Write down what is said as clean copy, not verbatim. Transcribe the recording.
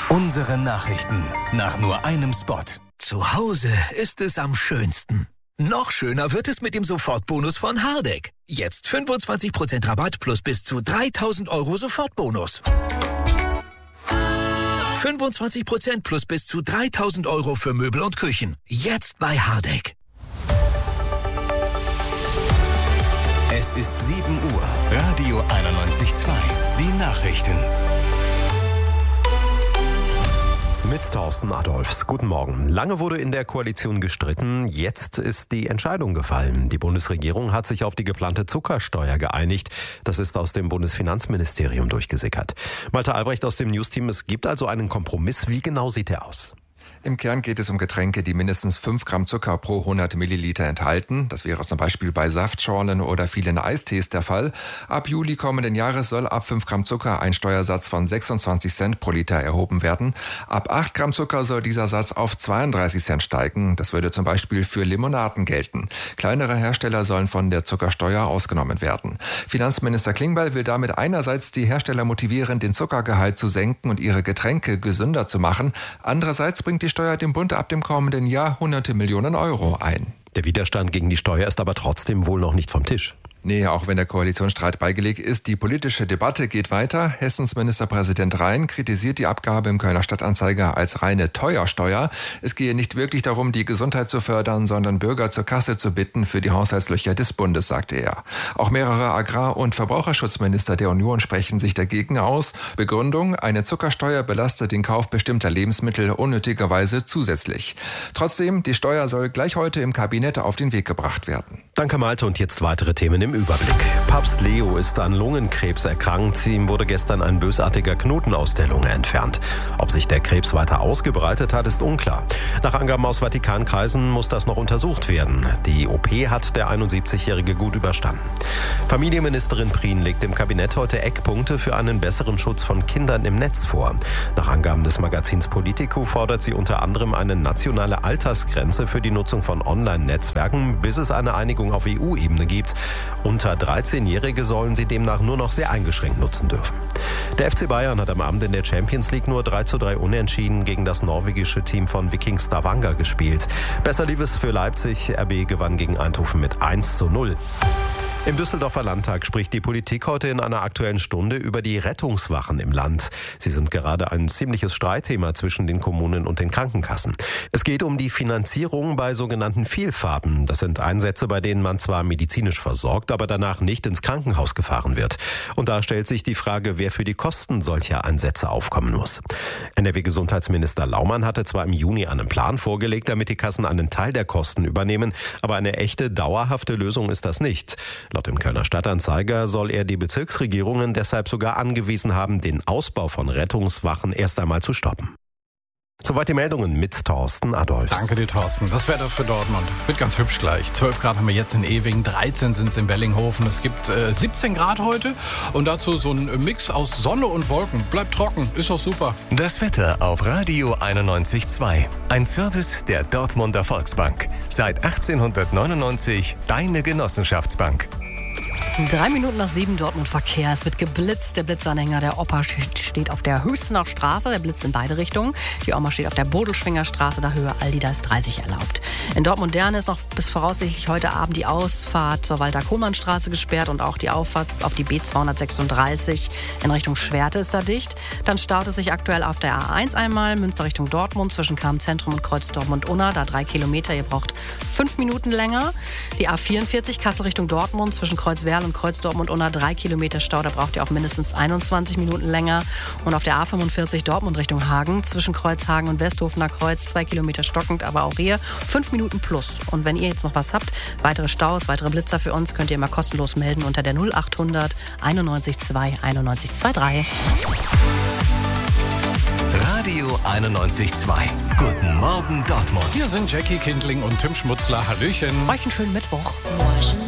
Unsere Nachrichten nach nur einem Spot. Zu Hause ist es am schönsten. Noch schöner wird es mit dem Sofortbonus von Hardegg. Jetzt 25% Rabatt plus bis zu 3.000 € Sofortbonus. 25% plus bis zu 3.000 € für Möbel und Küchen. Jetzt bei Hardegg. Es ist 7 Uhr. Radio 91.2. Die Nachrichten. Mit Thorsten Adolphs. Guten Morgen. Lange wurde in der Koalition gestritten. Jetzt ist die Entscheidung gefallen. Die Bundesregierung hat sich auf die geplante Zuckersteuer geeinigt. Das ist aus dem Bundesfinanzministerium durchgesickert. Malte Albrecht aus dem Newsteam. Es gibt also einen Kompromiss. Wie genau sieht der aus? Im Kern geht es um Getränke, die mindestens 5 Gramm Zucker pro 100 Milliliter enthalten. Das wäre zum Beispiel bei Saftschorlen oder vielen Eistees der Fall. Ab Juli kommenden Jahres soll ab 5 Gramm Zucker ein Steuersatz von 26 Cent pro Liter erhoben werden. Ab 8 Gramm Zucker soll dieser Satz auf 32 Cent steigen. Das würde zum Beispiel für Limonaden gelten. Kleinere Hersteller sollen von der Zuckersteuer ausgenommen werden. Finanzminister Klingbeil will damit einerseits die Hersteller motivieren, den Zuckergehalt zu senken und ihre Getränke gesünder zu machen. Andererseits bringt die Steuer dem Bund ab dem kommenden Jahr hunderte Millionen Euro ein. Der Widerstand gegen die Steuer ist aber trotzdem wohl noch nicht vom Tisch. Nee, auch wenn der Koalitionsstreit beigelegt ist, die politische Debatte geht weiter. Hessens Ministerpräsident Rhein kritisiert die Abgabe im Kölner Stadtanzeiger als reine Teuersteuer. Es gehe nicht wirklich darum, die Gesundheit zu fördern, sondern Bürger zur Kasse zu bitten für die Haushaltslöcher des Bundes, sagte er. Auch mehrere Agrar- und Verbraucherschutzminister der Union sprechen sich dagegen aus. Begründung: eine Zuckersteuer belastet den Kauf bestimmter Lebensmittel unnötigerweise zusätzlich. Trotzdem, die Steuer soll gleich heute im Kabinett auf den Weg gebracht werden. Danke Malte und jetzt weitere Themen im Überblick. Papst Leo ist an Lungenkrebs erkrankt. Ihm wurde gestern ein bösartiger Knoten aus der Lunge entfernt. Ob sich der Krebs weiter ausgebreitet hat, ist unklar. Nach Angaben aus Vatikankreisen muss das noch untersucht werden. Die OP hat der 71-Jährige gut überstanden. Familienministerin Prien legt dem Kabinett heute Eckpunkte für einen besseren Schutz von Kindern im Netz vor. Nach Angaben des Magazins Politico fordert sie unter anderem eine nationale Altersgrenze für die Nutzung von Online-Netzwerken, bis es eine Einigung auf EU-Ebene gibt. Unter 13-Jährige sollen sie demnach nur noch sehr eingeschränkt nutzen dürfen. Der FC Bayern hat am Abend in der Champions League nur 3:3 unentschieden gegen das norwegische Team von Viking Stavanger gespielt. Besser lief es für Leipzig. RB gewann gegen Eindhoven mit 1:0. Im Düsseldorfer Landtag spricht die Politik heute in einer Aktuellen Stunde über die Rettungswachen im Land. Sie sind gerade ein ziemliches Streitthema zwischen den Kommunen und den Krankenkassen. Es geht um die Finanzierung bei sogenannten Vielfahrten. Das sind Einsätze, bei denen man zwar medizinisch versorgt, aber danach nicht ins Krankenhaus gefahren wird. Und da stellt sich die Frage, wer für die Kosten solcher Einsätze aufkommen muss. NRW-Gesundheitsminister Laumann hatte zwar im Juni einen Plan vorgelegt, damit die Kassen einen Teil der Kosten übernehmen, aber eine echte, dauerhafte Lösung ist das nicht. Laut dem Kölner Stadtanzeiger soll er die Bezirksregierungen deshalb sogar angewiesen haben, den Ausbau von Rettungswachen erst einmal zu stoppen. Soweit die Meldungen mit Thorsten Adolphs. Danke dir, Thorsten. Das Wetter für Dortmund wird ganz hübsch gleich. 12 Grad haben wir jetzt in Ewing, 13 sind es in Bellinghofen. Es gibt 17 Grad heute und dazu so ein Mix aus Sonne und Wolken. Bleibt trocken, ist doch super. Das Wetter auf Radio 91.2. Ein Service der Dortmunder Volksbank. Seit 1899 deine Genossenschaftsbank. 3 Minuten nach 7 Dortmund Verkehr. Es wird geblitzt. Der Blitzanhänger der Opa steht auf der Hüstener Straße. Der blitzt in beide Richtungen. Die Oma steht auf der Bodelschwinger Straße. Da Höhe Aldi, da ist 30 erlaubt. In Dortmund-Derne ist noch bis voraussichtlich heute Abend die Ausfahrt zur Walter-Kohlmann-Straße gesperrt und auch die Auffahrt auf die B236 in Richtung Schwerte ist da dicht. Dann staut es sich aktuell auf der A1 einmal, Münster Richtung Dortmund zwischen Cham-Zentrum und Kreuz Dortmund-Unna. Da 3 Kilometer, ihr braucht 5 Minuten länger. Die A44 Kassel Richtung Dortmund zwischen Kreuzwerl und Kreuz Dortmund-Unna 3 Kilometer Stau. Da braucht ihr auch mindestens 21 Minuten länger. Und auf der A45 Dortmund Richtung Hagen zwischen Kreuzhagen und Westhofener Kreuz 2 Kilometer stockend, aber auch hier 5 Minuten plus. Und wenn ihr jetzt noch was habt, weitere Staus, weitere Blitzer für uns, könnt ihr immer kostenlos melden unter der 0800 91 2 91 23. Radio 91.2. Guten Morgen Dortmund. Hier sind Jackie Kindling und Tim Schmutzler. Hallöchen. Euch einen schönen Mittwoch.